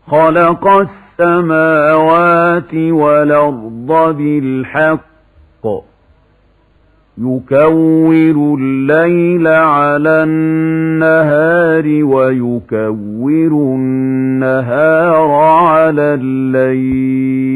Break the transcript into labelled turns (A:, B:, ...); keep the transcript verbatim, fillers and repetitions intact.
A: خلق السماوات والأرض بالحق يكور الليل على النهار ويكور النهار على الليل